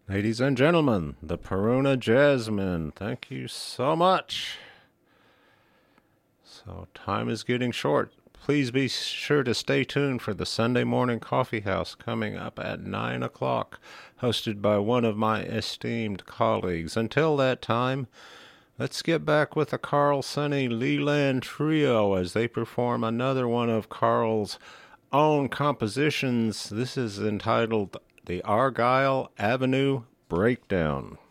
Ladies and gentlemen, the Peruna Jasmine. Thank you so much. So, time is getting short. Please be sure to stay tuned for the Sunday Morning Coffee House coming up at 9 o'clock, hosted by one of my esteemed colleagues. Until that time, let's get back with the Carl Sonny Leland Trio as they perform another one of Carl's own compositions. This is entitled The Argyle Avenue Breakdown.